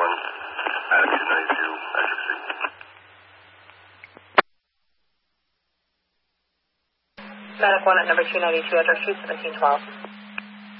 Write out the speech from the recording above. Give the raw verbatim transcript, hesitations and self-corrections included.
one, Adam two ninety-two, exit C. Medic one at number two ninety-two, address two seventeen twelve.